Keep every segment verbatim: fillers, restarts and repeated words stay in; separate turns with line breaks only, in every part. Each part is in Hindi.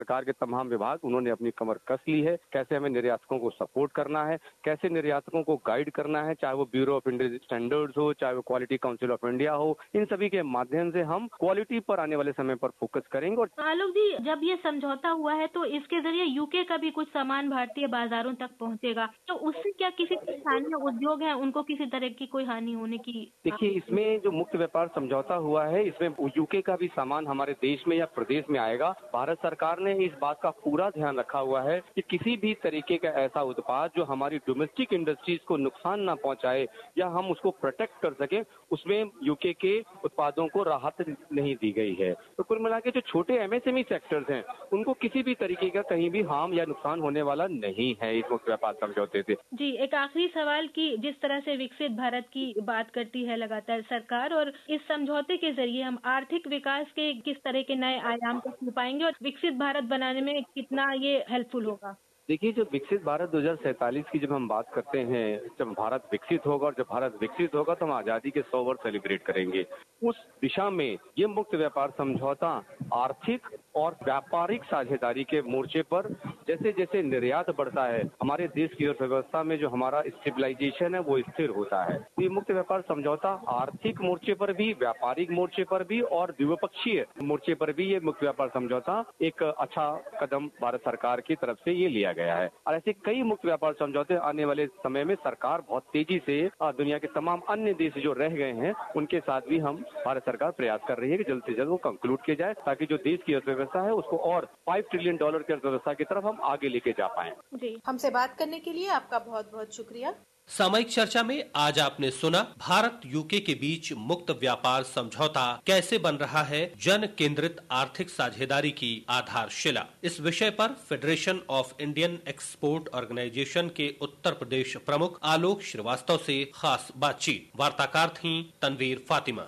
सरकार के तमाम विभाग उन्होंने अपनी कमर कस ली है। कैसे हमें निर्यातकों को सपोर्ट करना है, कैसे निर्यातकों को गाइड करना है, चाहे वो ब्यूरो ऑफ इंडियन स्टैंडर्ड्स हो, चाहे वो क्वालिटी काउंसिल ऑफ इंडिया हो, इन सभी के माध्यम से हम क्वालिटी पर आने वाले समय पर फोकस करेंगे। और
आलोक जी, जब ये समझौता हुआ है तो इसके जरिए यूके का भी कुछ सामान भारतीय बाजारों तक पहुंचेगा, तो उससे क्या किसी स्थानीय उद्योग है उनको किसी तरह की कोई हानि होने की?
देखिए, इसमें जो मुक्त व्यापार समझौता हुआ है, इसमें यूके का भी सामान हमारे देश में या प्रदेश में आएगा। भारत सरकार ने इस बात का पूरा ध्यान रखा हुआ है कि किसी भी तरीके का ऐसा उत्पाद जो हमारी डोमेस्टिक इंडस्ट्रीज को नुकसान ना पहुंचाए या हम उसको प्रोटेक्ट कर सके, उसमें यूके के उत्पादों को राहत नहीं दी गई है। तो कुल मिला के जो छोटे एमएसएमई सेक्टर्स हैं, उनको किसी भी तरीके का कहीं भी हार्म या नुकसान होने वाला नहीं है इस मुक्त व्यापार समझौते से।
जी, एक आखिरी सवाल कि जिस तरह से विकसित भारत की बात करती है लगातार सरकार, और इस समझौते के जरिए हम आर्थिक विकास के किस तरह के नए आयाम को छू पाएंगे और विकसित भारत बनाने में कितना ये हेल्पफुल होगा?
देखिए, जब विकसित भारत दो हज़ार सैंतालीस की जब हम बात करते हैं, जब भारत विकसित होगा और जब भारत विकसित होगा तो हम आजादी के सौ वर्ष सेलिब्रेट करेंगे। उस दिशा में ये मुक्त व्यापार समझौता आर्थिक और व्यापारिक साझेदारी के मोर्चे पर जैसे जैसे निर्यात बढ़ता है, हमारे देश की अर्थव्यवस्था में जो हमारा स्टेबलाइजेशन है वो स्थिर होता है। ये मुक्त व्यापार समझौता आर्थिक मोर्चे पर भी, व्यापारिक मोर्चे पर भी और द्विपक्षीय मोर्चे पर भी ये मुक्त व्यापार समझौता एक अच्छा कदम भारत सरकार की तरफ से ये लिया गया है। और ऐसे कई मुक्त व्यापार समझौते आने वाले समय में सरकार बहुत तेजी से दुनिया के तमाम अन्य देश जो रह गए हैं उनके साथ भी हम भारत सरकार प्रयास कर रही है कि जल्द से जल्द वो कंक्लूड किया जाए, ताकि जो देश की अर्थव्यवस्था है उसको और पाँच ट्रिलियन डॉलर की अर्थव्यवस्था की तरफ हम आगे लेके जा पाए।
जी, हमसे बात करने के लिए आपका बहुत बहुत शुक्रिया।
सामयिक चर्चा में आज आपने सुना भारत यूके के बीच मुक्त व्यापार समझौता कैसे बन रहा है जन केंद्रित आर्थिक साझेदारी की आधारशिला। इस विषय पर federation of Indian export organisation के उत्तर प्रदेश प्रमुख आलोक श्रीवास्तव से खास बातचीत। वार्ताकार थीं तनवीर फातिमा।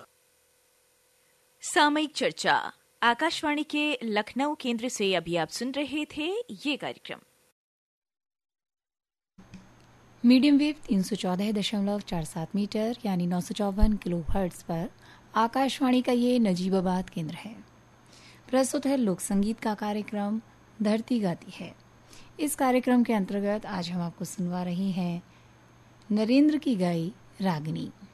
सामयिक चर्चा आकाशवाणी के लखनऊ केंद्र से अभी आप सुन रहे थे ये कार्यक्रम।
मीडियम वेव तीन सौ चौदह दशमलव चार सात मीटर यानी नौ सौ चौवन किलो हर्ट्ज पर आकाशवाणी का ये नजीबाबाद केंद्र है। प्रस्तुत है लोक संगीत का कार्यक्रम धरती गाती है। इस कार्यक्रम के अंतर्गत आज हम आपको सुनवा रहे हैं नरेंद्र की गाई रागिनी।